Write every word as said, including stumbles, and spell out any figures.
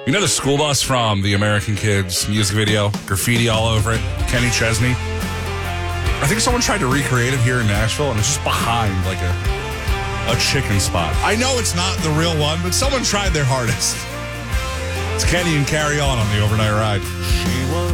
You know the school bus from the American Kids music video? Graffiti all over it. Kenny Chesney. I think someone tried to recreate it here in Nashville, and it's just behind like a, a chicken spot. I know it's not the real one, but someone tried their hardest. It's Kenny and Carry On on the Overnight Ride.